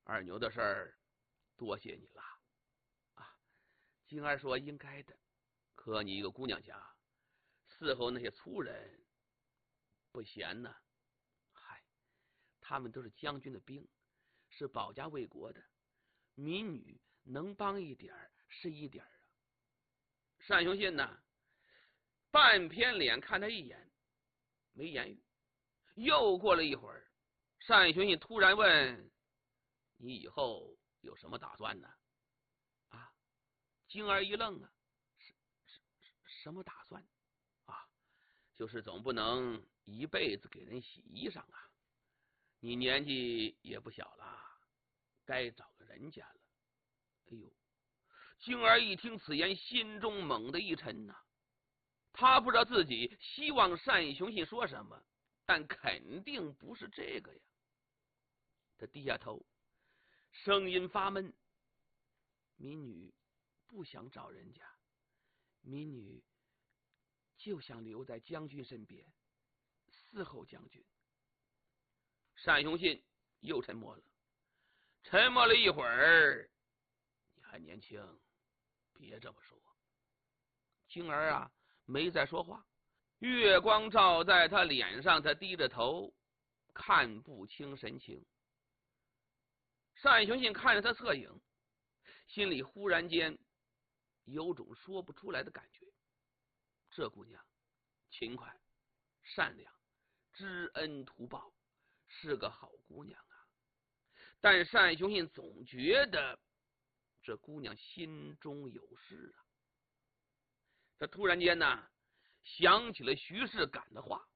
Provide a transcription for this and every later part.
二牛的事儿，多谢你了啊。金儿说应该的，可你一个姑娘家，伺候那些粗人不闲呢。嗨，他们都是将军的兵，是保家卫国的，民女能帮一点是一点啊。单雄信呢，半偏脸看他一眼，没言语。又过了一会儿，单雄信突然问：“你以后有什么打算呢？”啊，金儿一愣啊，什么打算啊？就是总不能一辈子给人洗衣裳啊。你年纪也不小了，该找个人家了。哎呦，金儿一听此言，心中猛地一沉呐。他不知道自己希望单雄信说什么，但肯定不是这个呀。他低下头，声音发闷：“民女不想找人家，民女就想留在将军身边，伺候将军。”单雄信又沉默了，沉默了一会儿：“你还年轻，别这么说。”金儿啊，没再说话。月光照在他脸上，他低着头，看不清神情。单雄信看着他侧影，心里忽然间有种说不出来的感觉。这姑娘勤快、善良、知恩图报，是个好姑娘啊。但单雄信总觉得这姑娘心中有事啊。他突然间呢，想起了徐世感的话，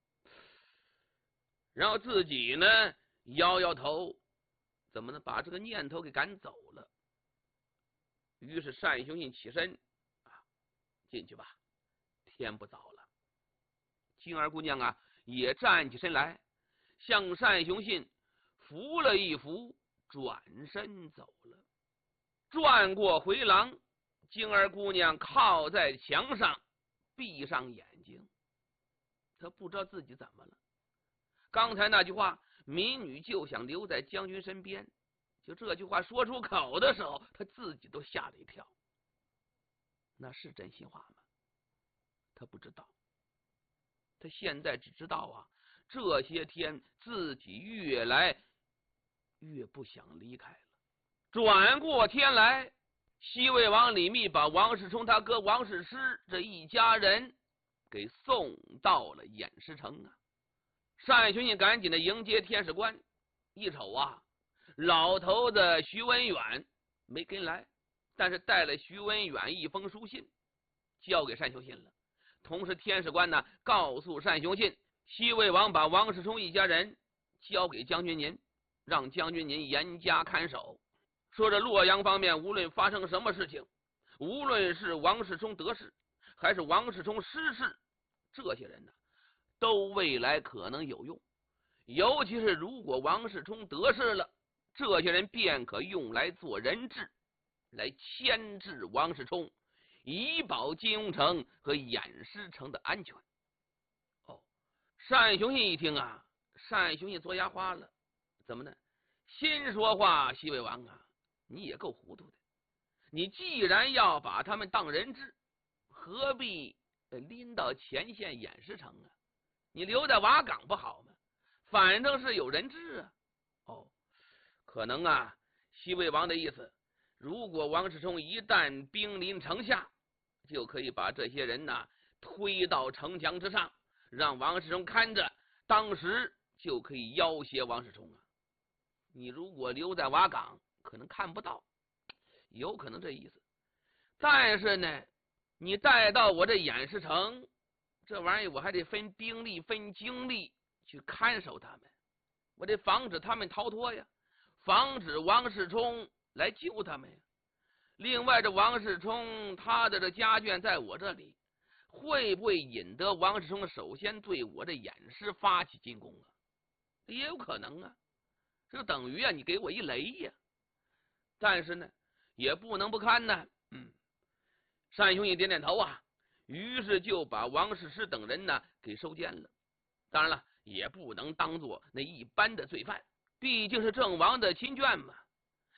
然后自己呢摇摇头，怎么能把这个念头给赶走了？于是单雄信起身啊，进去吧，天不早了。金儿姑娘啊也站起身来，向单雄信扶了一扶，转身走了。转过回廊，金儿姑娘靠在墙上，闭上眼睛。她不知道自己怎么了。刚才那句话，民女就想留在将军身边，就这句话说出口的时候，她自己都吓了一跳。那是真心话吗？她不知道。她现在只知道啊，这些天自己越来越不想离开了。转过天来，西魏王李密把王世充他哥王世师这一家人给送到了偃师城啊。单雄信赶紧的迎接天使官，一瞅啊，老头子徐文远没跟来，但是带了徐文远一封书信，交给单雄信了。同时天使官呢告诉单雄信，西魏王把王世充一家人交给将军您，让将军您严加看守。说这洛阳方面无论发生什么事情，无论是王世充得势还是王世充失势，这些人呢都未来可能有用，尤其是如果王世充得势了，这些人便可用来做人质，来牵制王世充，以保金庸城和偃师城的安全。哦，单雄信一听啊，单雄信做牙花了，怎么呢？心说话，西魏王啊，你也够糊涂的。你既然要把他们当人质，何必拎到前线偃师城啊？你留在瓦岗不好吗？反正是有人质啊。哦，可能啊，西魏王的意思，如果王世充一旦兵临城下，就可以把这些人呢推到城墙之上，让王世充看着，当时就可以要挟王世充啊。你如果留在瓦岗，可能看不到，有可能这意思。但是呢，你带到我这偃师城，这玩意儿我还得分兵力分精力去看守他们，我得防止他们逃脱呀，防止王世充来救他们呀。另外这王世充他的这家眷在我这里，会不会引得王世充首先对我这偃师发起进攻啊？也有可能啊，这等于啊你给我一雷呀。但是呢也不能不看呢。单雄一点点头啊，于是就把王世师等人呢给收监了。当然了，也不能当做那一般的罪犯，毕竟是郑王的亲眷嘛，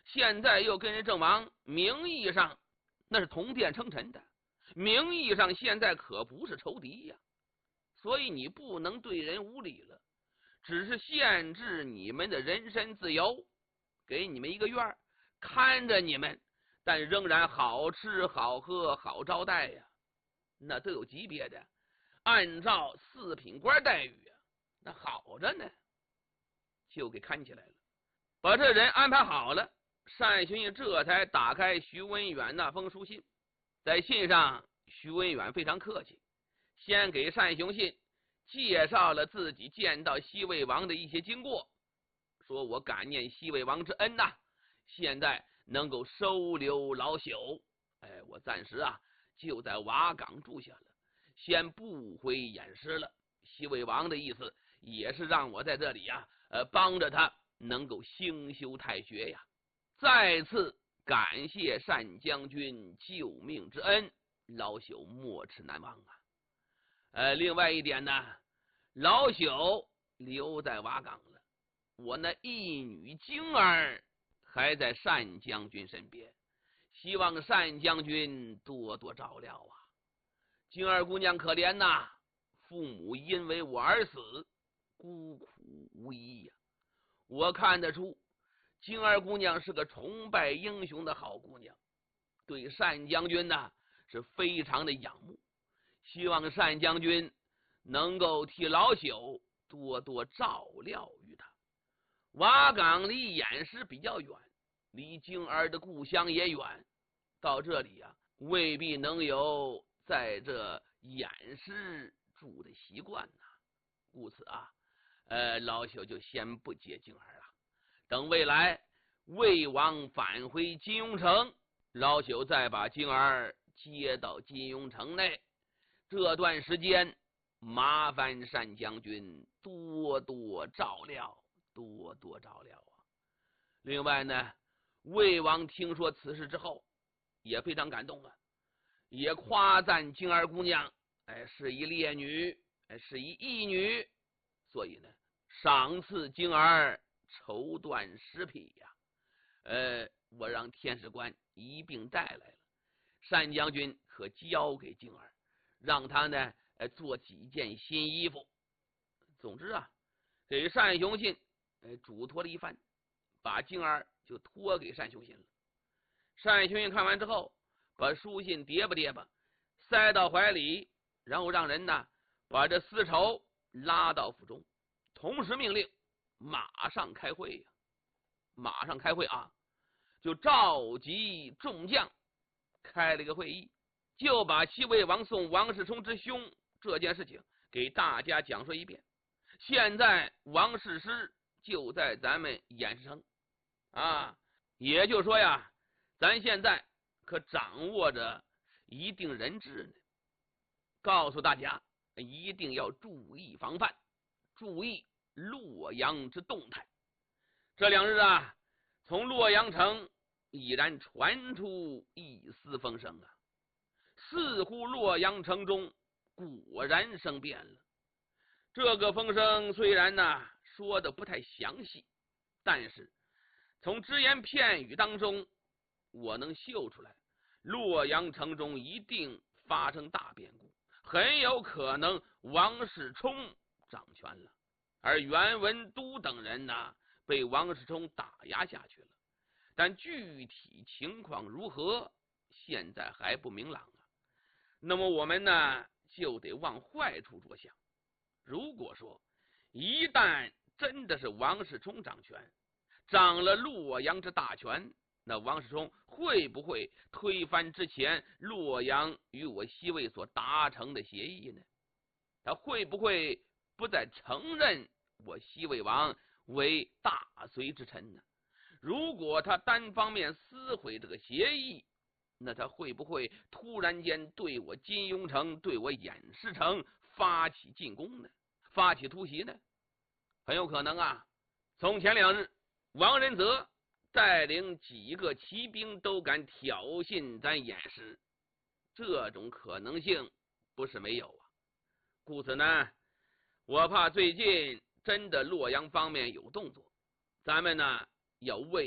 现在又跟人郑王名义上那是同殿称臣的，名义上现在可不是仇敌呀。所以你不能对人无礼了，只是限制你们的人身自由，给你们一个院看着你们，但仍然好吃好喝好招待呀，那都有级别的，按照四品官待遇啊，那好着呢，就给看起来了。把这人安排好了，单雄信这才打开徐文远那封书信。在信上，徐文远非常客气，先给单雄信介绍了自己见到西魏王的一些经过，说我感念西魏王之恩呐，现在能够收留老朽，我暂时就在瓦岗住下了，先不回偃师了。西魏王的意思也是让我在这里帮着他能够兴修太学呀。再次感谢单将军救命之恩，老朽没齿难忘啊。另外一点呢，老朽留在瓦岗了，我那义女晶儿还在单将军身边，希望单将军多多照料啊。晶儿姑娘可怜呐，父母因为我而死，孤苦无依呀。我看得出晶儿姑娘是个崇拜英雄的好姑娘，对单将军呢是非常的仰慕，希望单将军能够替老朽多多照料于他。瓦岗离偃师比较远，离晶儿的故乡也远，到这里未必能有在这偃师住的习惯呐，故此老朽就先不接晶儿了。等未来魏王返回金庸城，老朽再把晶儿接到金庸城内。这段时间麻烦单将军多多照料，多多照料啊。另外呢，魏王听说此事之后也非常感动啊，也夸赞晶儿姑娘是一烈女，是一义女，所以呢赏赐晶儿绸缎10匹呀。我让天使官一并带来了，单将军可交给晶儿，让他呢做几件新衣服。总之给单雄信嘱托了一番，把晶儿就托给单雄信了。单雄信看完之后，把书信叠吧叠吧塞到怀里，然后让人呢把这丝绸拉到府中，同时命令马上开会呀。马上开会就召集众将开了一个会议，就把西魏王宋王世充之兄这件事情给大家讲述一遍。现在王世师就在咱们偃师城也就是说咱现在可掌握着一定人质呢，告诉大家一定要注意防范，注意洛阳之动态。这2日从洛阳城已然传出一丝风声似乎洛阳城中果然生变了。这个风声虽然说的不太详细，但是从只言片语当中我能嗅出来，洛阳城中一定发生大变故，很有可能王世充掌权了，而袁文都等人被王世充打压下去了。但具体情况如何，现在还不明朗那么我们呢就得往坏处着想。如果说一旦真的是王世充掌权，掌了洛阳之大权，那王世充会不会推翻之前洛阳与我西魏所达成的协议呢？他会不会不再承认我西魏王为大隋之臣呢？如果他单方面撕毁这个协议，那他会不会突然间对我金庸城，对我偃师城发起进攻呢？发起突袭呢？很有可能从前2日王仁泽带领几个骑兵都敢挑衅咱偃师，这种可能性不是没有故此呢，我怕最近真的洛阳方面有动作，咱们呢要为